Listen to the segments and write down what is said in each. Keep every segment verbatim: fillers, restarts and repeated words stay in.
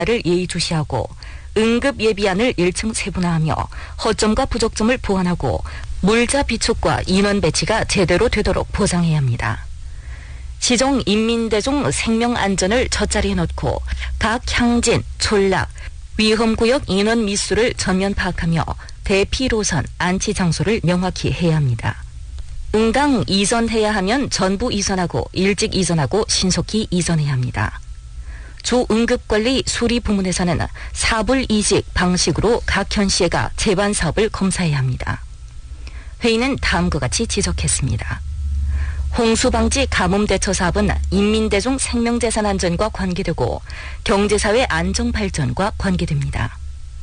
를 예의주시하고 응급 예비안을 일 층 세분화하며 허점과 부족점을 보완하고 물자 비축과 인원 배치가 제대로 되도록 보장해야 합니다. 시종 인민대중 생명안전을 첫자리에 놓고 각 향진, 촌락, 위험구역 인원 미수를 전면 파악하며 대피 노선, 안치 장소를 명확히 해야 합니다. 응당 이전해야 하면 전부 이전하고 일찍 이전하고 신속히 이전해야 합니다. 주 응급관리 수리 부문에서는 사불이직 방식으로 각 현시회가 재반 사업을 검사해야 합니다. 회의는 다음과 같이 지적했습니다. 홍수방지 가뭄대처 사업은 인민대중 생명재산 안전과 관계되고 경제사회 안정발전과 관계됩니다.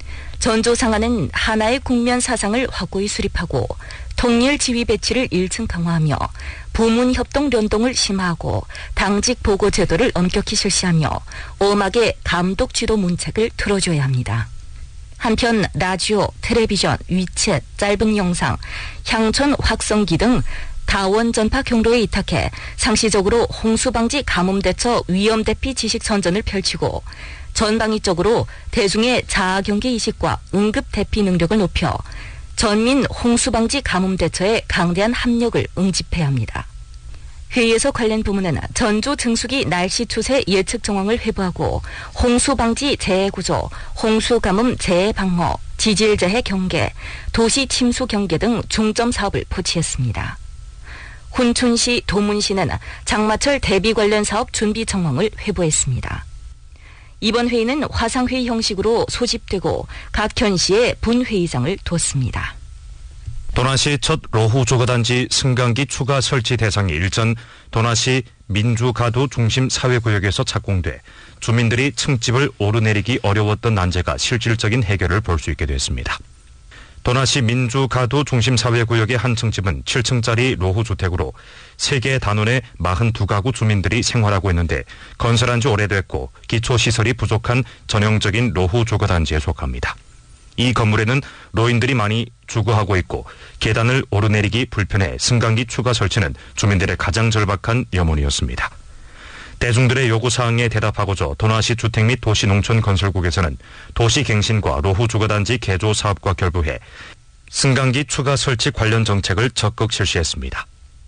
전조상안은 하나의 국면 사상을 확고히 수립하고 통일 지휘 배치를 일 층 강화하며 부문 협동 연동을 심화하고 당직 보고 제도를 엄격히 실시하며 엄하게 감독 지도 문책을 틀어줘야 합니다. 한편 라디오, 텔레비전, 위챗, 짧은 영상, 향천 확성기 등 다원 전파 경로에 이탁해 상시적으로 홍수방지 가뭄대처 위험대피 지식선전을 펼치고 전방위적으로 대중의 자아경계 이식과 응급대피 능력을 높여 전민 홍수방지 가뭄대처에 강대한 합력을 응집해야 합니다. 회의에서 관련 부문은 전조 증수기 날씨 추세 예측 정황을 회부하고 홍수방지 재해구조, 홍수가뭄 재해방어, 지질재해 경계, 도시 침수 경계 등 중점 사업을 포치했습니다. 훈춘시, 도문시는 장마철 대비 관련 사업 준비 정황을 회부했습니다. 이번 회의는 화상회의 형식으로 소집되고 각 현시에 분회의장을 뒀습니다. 도나시 첫 로후조거단지 승강기 추가 설치 대상이 일전 도나시 민주가두 중심 사회구역에서 착공돼 주민들이 층집을 오르내리기 어려웠던 난제가 실질적인 해결을 볼 수 있게 됐습니다. 도나시 민주가두 중심 사회구역의 한 층집은 칠 층짜리 로후주택으로 세 개 단원의 사십이 가구 주민들이 생활하고 있는데 건설한 지 오래됐고 기초시설이 부족한 전형적인 로후조거단지에 속합니다. 이 건물에는 노인들이 많이 주거하고 있고 계단을 오르내리기 불편해 승강기 추가 설치는 주민들의 가장 절박한 염원이었습니다. 대중들의 요구사항에 대답하고자 도나시 주택 및 도시농촌건설국에서는 도시갱신과 로후주거단지 개조 사업과 결부해 승강기 추가 설치 관련 정책을 적극 실시했습니다.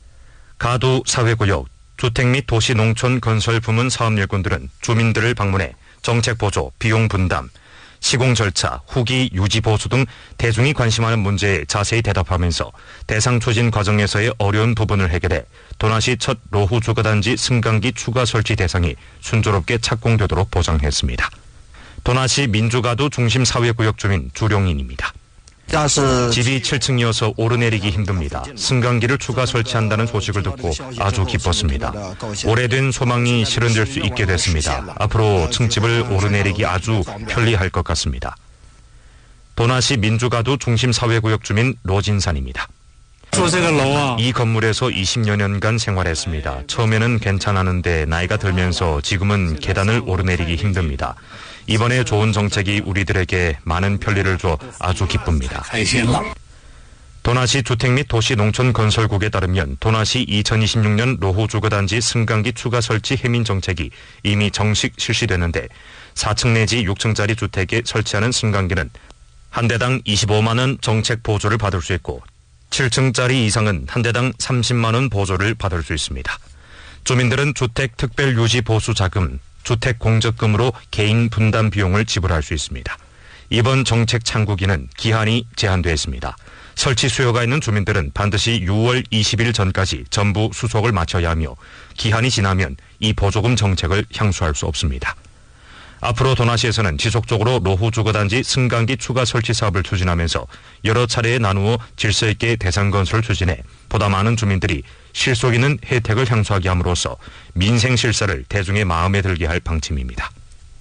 가두 사회구역 주택 및 도시농촌건설 부문 사업 일꾼들은 주민들을 방문해 정책 보조, 비용 분담, 시공 절차, 후기 유지 보수 등 대중이 관심하는 문제에 자세히 대답하면서 대상 추진 과정에서의 어려운 부분을 해결해 도나시 첫 로후주거단지 승강기 추가 설치 대상이 순조롭게 착공되도록 보장했습니다. 도나시 민주가두 중심 사회구역 주민 주룡인입니다. 집이 칠 층이어서 오르내리기 힘듭니다. 승강기를 추가 설치한다는 소식을 듣고 아주 기뻤습니다. 오래된 소망이 실현될 수 있게 됐습니다. 앞으로 층집을 오르내리기 아주 편리할 것 같습니다. 도나시 민주가두 중심 사회구역 주민 로진산입니다. 이 건물에서 이십여 년간 생활했습니다. 처음에는 괜찮았는데 나이가 들면서 지금은 계단을 오르내리기 힘듭니다. 이번에 좋은 정책이 우리들에게 많은 편리를 줘 아주 기쁩니다. 도나시 주택 및 도시농촌건설국에 따르면 도나시 이천이십육 년 로후주거단지 승강기 추가 설치 해민 정책이 이미 정식 실시되는데 사 층 내지 육 층짜리 주택에 설치하는 승강기는 한 대당 이십오만 원 정책 보조를 받을 수 있고 칠 층짜리 이상은 한 대당 삼십만 원 보조를 받을 수 있습니다. 주민들은 주택 특별 유지 보수 자금, 주택 공적금으로 개인 분담 비용을 지불할 수 있습니다. 이번 정책 창구기는 기한이 제한되어 있습니다. 설치 수요가 있는 주민들은 반드시 유월 이십일 전까지 전부 수속을 마쳐야 하며 기한이 지나면 이 보조금 정책을 향수할 수 없습니다. 앞으로 도나시에서는 지속적으로 로후주거단지 승강기 추가 설치 사업을 추진하면서 여러 차례에 나누어 질서 있게 대상 건설을 추진해 보다 많은 주민들이 실속 있는 혜택을 향수하게 함으로써 민생 실사를 대중의 마음에 들게 할 방침입니다.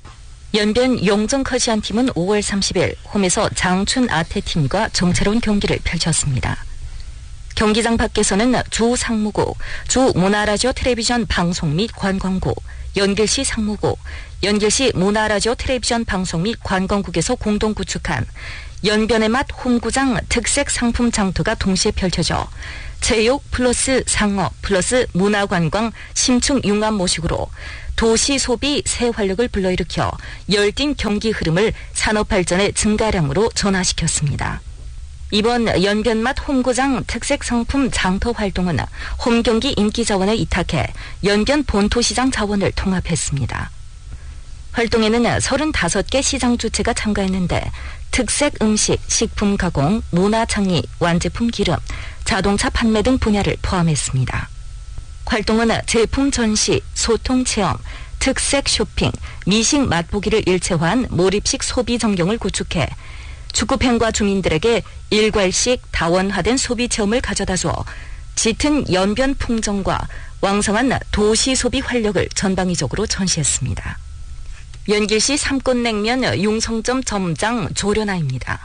연변 용정커시안팀은 오월 삼십일 홈에서 장춘 아태팀과 정체로운 경기를 펼쳤습니다. 경기장 밖에서는 주 상무국, 주 문화라디오 텔레비전 방송 및 관광국, 연길시 상무국, 연길시 문화라디오 텔레비전 방송 및 관광국에서 공동 구축한 연변의 맛 홈구장 특색 상품 장터가 동시에 펼쳐져 체육 플러스 상업 플러스 문화관광 심층 융합 모식으로 도시 소비 새 활력을 불러일으켜 열띤 경기 흐름을 산업발전의 증가량으로 전환시켰습니다. 이번 연변맛 홈구장 특색 상품 장터 활동은 홈경기 인기자원에 이탁해 연변 본토시장 자원을 통합했습니다. 활동에는 서른다섯 개 시장 주체가 참가했는데 특색 음식, 식품 가공, 문화 창의, 완제품 기름, 자동차 판매 등 분야를 포함했습니다. 활동은 제품 전시, 소통 체험, 특색 쇼핑, 미식 맛보기를 일체화한 몰입식 소비 전경을 구축해 축구팬과 주민들에게 일괄식 다원화된 소비 체험을 가져다줘 짙은 연변 풍정과 왕성한 도시 소비 활력을 전방위적으로 전시했습니다. 연길시 삼꽃냉면 융성점 점장 조련아입니다.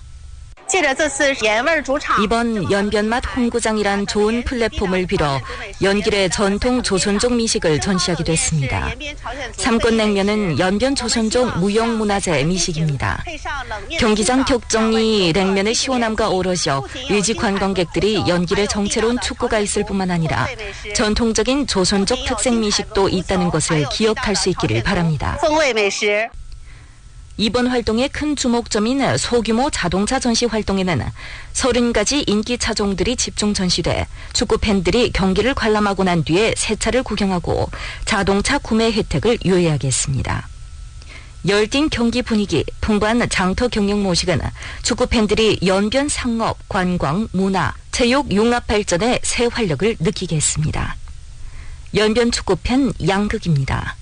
이번 연변맛 홈구장이란 좋은 플랫폼을 빌어 연길의 전통 조선족 미식을 전시하기도 했습니다. 삼꽃냉면은 연변 조선족 무형문화재 미식입니다. 경기장 격정이 냉면의 시원함과 어우러져 일지 관광객들이 연길에 정체로운 축구가 있을 뿐만 아니라 전통적인 조선족 특색 미식도 있다는 것을 기억할 수 있기를 바랍니다. 이번 활동의 큰 주목점인 소규모 자동차 전시 활동에는 서른 가지 인기 차종들이 집중 전시돼 축구 팬들이 경기를 관람하고 난 뒤에 새 차를 구경하고 자동차 구매 혜택을 유의하게 했습니다. 열띤 경기 분위기, 풍부한 장터 경영 모식은 축구 팬들이 연변 상업, 관광, 문화, 체육 융합 발전의 새 활력을 느끼게 했습니다. 연변 축구팬 양극입니다.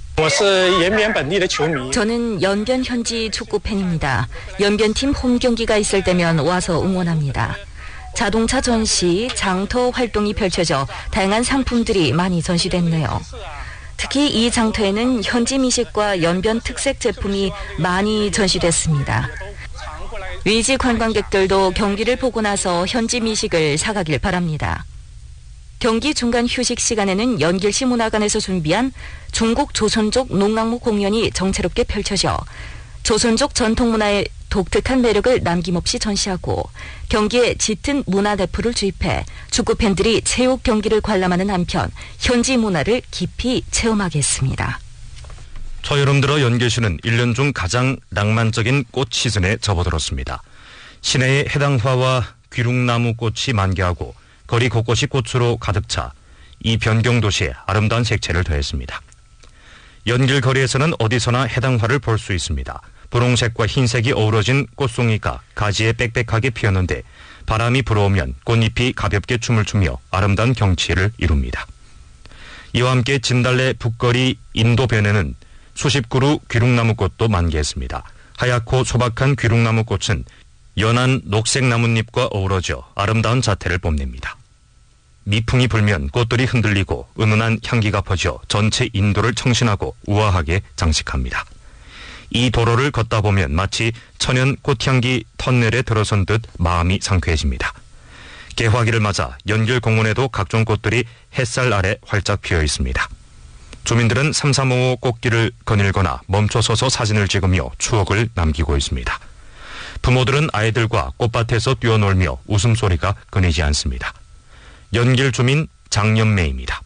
저는 연변 현지 축구 팬입니다. 연변팀 홈 경기가 있을 때면 와서 응원합니다. 자동차 전시, 장터 활동이 펼쳐져 다양한 상품들이 많이 전시됐네요. 특히 이 장터에는 현지 미식과 연변 특색 제품이 많이 전시됐습니다. 외지 관광객들도 경기를 보고 나서 현지 미식을 사가길 바랍니다. 경기 중간 휴식 시간에는 연길시 문화관에서 준비한 중국 조선족 농악무 공연이 정체롭게 펼쳐져 조선족 전통문화의 독특한 매력을 남김없이 전시하고 경기에 짙은 문화 대포를 주입해 축구팬들이 체육 경기를 관람하는 한편 현지 문화를 깊이 체험하게 했습니다. 초여름 들어 연길시는 일 년 중 가장 낭만적인 꽃 시즌에 접어들었습니다. 시내의 해당화와 귀룩나무 꽃이 만개하고 거리 곳곳이 꽃으로 가득 차 이 변경 도시에 아름다운 색채를 더했습니다. 연길 거리에서는 어디서나 해당화를 볼 수 있습니다. 분홍색과 흰색이 어우러진 꽃송이가 가지에 빽빽하게 피었는데 바람이 불어오면 꽃잎이 가볍게 춤을 추며 아름다운 경치를 이룹니다. 이와 함께 진달래 북거리 인도변에는 수십 그루 귀룩나무꽃도 만개했습니다. 하얗고 소박한 귀룩나무꽃은 연한 녹색 나뭇잎과 어우러져 아름다운 자태를 뽐냅니다. 미풍이 불면 꽃들이 흔들리고 은은한 향기가 퍼져 전체 인도를 청신하고 우아하게 장식합니다. 이 도로를 걷다 보면 마치 천연 꽃향기 터널에 들어선 듯 마음이 상쾌해집니다. 개화기를 맞아 연길공원에도 각종 꽃들이 햇살 아래 활짝 피어 있습니다. 주민들은 삼삼오오 꽃길을 거닐거나 멈춰서서 사진을 찍으며 추억을 남기고 있습니다. 부모들은 아이들과 꽃밭에서 뛰어놀며 웃음소리가 끊이지 않습니다. 연길 주민 장연매입니다.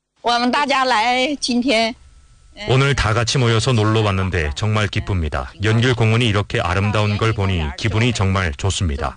오늘 다 같이 모여서 놀러 왔는데 정말 기쁩니다. 연길 공원이 이렇게 아름다운 걸 보니 기분이 정말 좋습니다.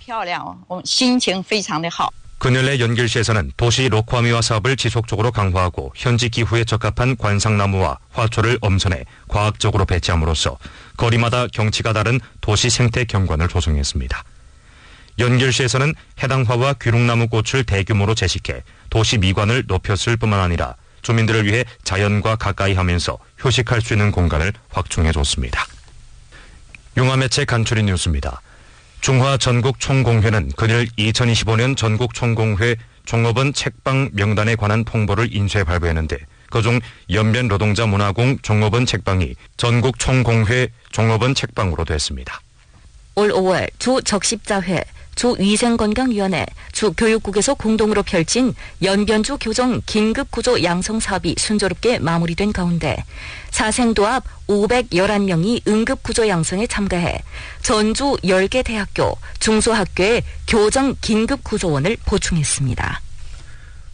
근현래 연길시에서는 도시 녹화미화 사업을 지속적으로 강화하고 현지 기후에 적합한 관상나무와 화초를 엄선해 과학적으로 배치함으로써 거리마다 경치가 다른 도시 생태 경관을 조성했습니다. 연길시에서는 해당화와 귀룩나무 꽃을 대규모로 제식해 도시 미관을 높였을 뿐만 아니라 주민들을 위해 자연과 가까이 하면서 휴식할 수 있는 공간을 확충해줬습니다. 융화매체 간추린 뉴스입니다. 중화 전국총공회는 그늘 이천이십오 년 전국총공회 종업원 책방 명단에 관한 통보를 인쇄 발부했는데 그중 연변 노동자 문화공 종업원 책방이 전국총공회 종업원 책방으로 됐습니다. 올 오월 주 적십자회, 주 위생건강위원회, 주 교육국에서 공동으로 펼친 연변주 교정 긴급구조 양성사업이 순조롭게 마무리된 가운데 사생도합 오백십일 명이 응급구조 양성에 참가해 전주 열 개 대학교, 중소학교에 교정 긴급구조원을 보충했습니다.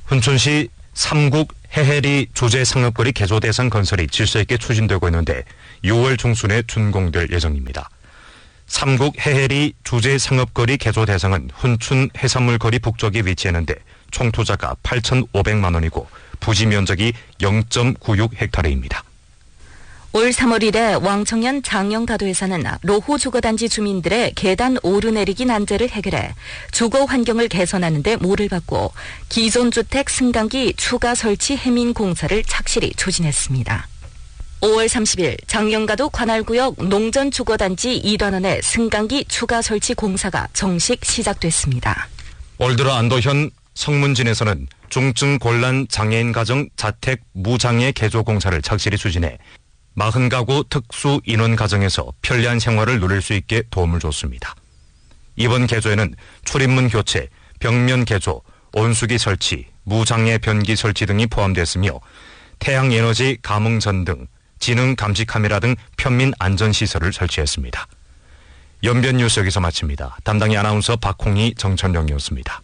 훈춘시 삼국 해해리 조제 상업거리 개조 대상 건설이 질서 있게 추진되고 있는데 유월 중순에 준공될 예정입니다. 삼국 해해리 조제 상업거리 개조 대상은 훈춘 해산물거리 북쪽에 위치했는데 총 투자가 팔천오백만 원이고 부지 면적이 영 점 구육 헥타르입니다. 올 삼월 일에 왕청년 장영가도에서는 로호 주거단지 주민들의 계단 오르내리기 난제를 해결해 주거 환경을 개선하는 데 모를 받고 기존 주택 승강기 추가 설치 해민 공사를 착실히 추진했습니다. 오월 삼십일 장영가도 관할구역 농전주거단지 이 단원의 승강기 추가 설치 공사가 정식 시작됐습니다. 올 들어 안도현 성문진에서는 중증 곤란 장애인 가정 자택 무장애 개조 공사를 착실히 추진해 사십 가구 특수 인원 가정에서 편리한 생활을 누릴 수 있게 도움을 줬습니다. 이번 개조에는 출입문 교체, 벽면 개조, 온수기 설치, 무장애 변기 설치 등이 포함됐으며 태양에너지 감응전 등 지능 감시 카메라 등 편민 안전시설을 설치했습니다. 연변 뉴스 여기서 마칩니다. 담당의 아나운서 박홍희, 정천령이었습니다.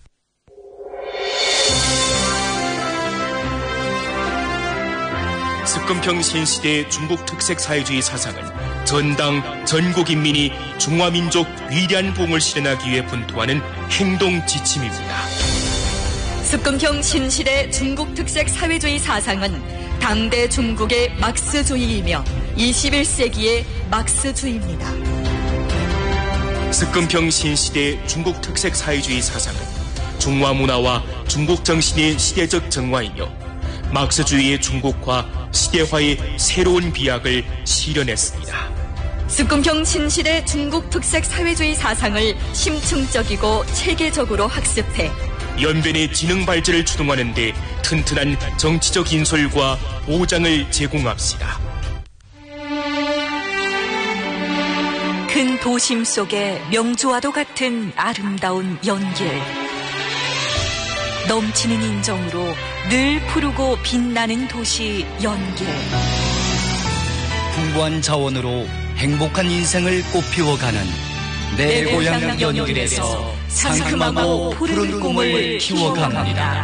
습금평 신시대의 중국 특색 사회주의 사상은 전당, 전국인민이 중화민족 위대한 부흥을 실현하기 위해 분투하는 행동 지침입니다. 습금평 신시대 중국 특색 사회주의 사상은 당대 중국의 막스주의이며 이십일 세기의 막스주의입니다. 습금평 신시대 중국 특색 사회주의 사상은 중화 문화와 중국 정신의 시대적 정화이며 막스주의의 중국화, 시대화의 새로운 비약을 실현했습니다. 습금평 신시대 중국 특색 사회주의 사상을 심층적이고 체계적으로 학습해 연변의 지능 발전을 주동하는 데 튼튼한 정치적 인솔과 보장을 제공합시다. 큰 도심 속에 명주와도 같은 아름다운 연길. 넘치는 인정으로 늘 푸르고 빛나는 도시 연길. 풍부한 자원으로 행복한 인생을 꽃피워가는 내, 내 고향 연길에서 상큼하고 푸른 꿈을 키워갑니다.